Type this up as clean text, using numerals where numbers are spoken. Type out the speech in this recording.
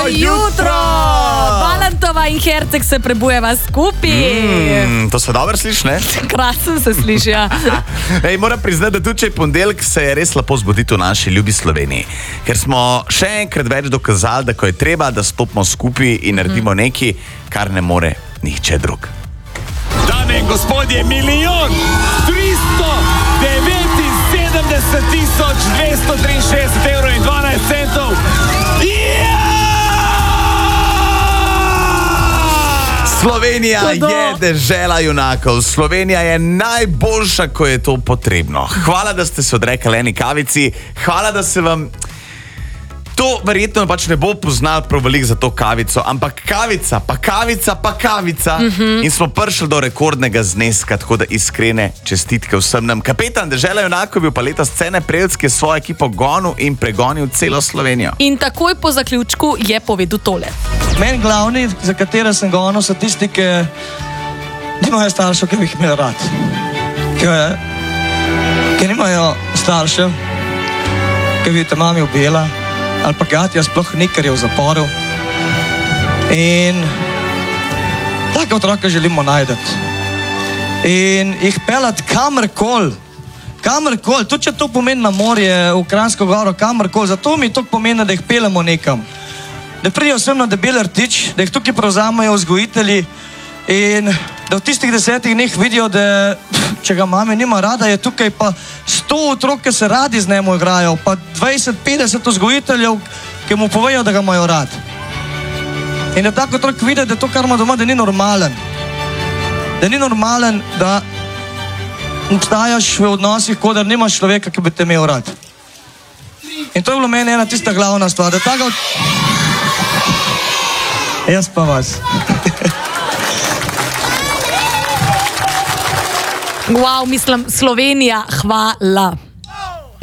jutro! Valentova in Herceg se prebujeva skupaj. To se dobro sliši, ne? Krasno se sliši, ja. Moram priznati, da tudi če je ponedeljek, se je res lepo zbuditi v naši ljubi Sloveniji. Ker smo še enkrat več dokazali, da ko je treba, da stopimo skupaj in naredimo nekaj, kar ne more nihče drug. Dame in gospodje, 1.379.263 evrov in 12 centov. Slovenija je dežela junakov. Slovenija je najboljša, ko je to potrebno. Hvala, da ste se odrekali eni kavici. Hvala, da se vam to verjetno pač ne bo poznal prav veliko za to kavico, ampak kavica, pa kavica, pa kavica. In smo prišli do rekordnega zneska, tako da iskrene čestitke vsem nam. Kapetan dežela junakov je bil pa letos Cene Prevc, ki je svojo ekipo gonil in pregonil celo Slovenijo. In takoj po zaključku je povedal tole. Meni glavni, za katere sem gonil, so tisti, ki nimajo staršev, ki bi jih imeli rad. Ki nimajo staršev, ki bi te mami ubila, ali pa gatja sploh ni, ker je v zaporu. In take otroke želimo najdeti. In jih pelati kamorkoli, tudi če to pomeni na morje, v Kranjsko goro, kamorkoli, zato mi to pomeni, da jih pelemo nekam. Da pridejo sem na Debeli rtič, da jih tukaj prevzamejo vzgojitelji in da v tistih 10 dneh vidijo, da če ga mame nima rada, je tukaj pa 100 otrok, ki se radi z njemu igrajo, pa 20-50 vzgojiteljev, ki mu povejo, da ga imajo rad. In da tako otrok vidi, da to, kar ima doma, da ni normalen. Da ni normalen, da obstajaš v odnosih, kodar nimaš človeka, ki bi te imel rad. In to je bilo meni ena tista glavna stvar, da tako... Jaz pa vas. Wow, mislim, Slovenija, hvala.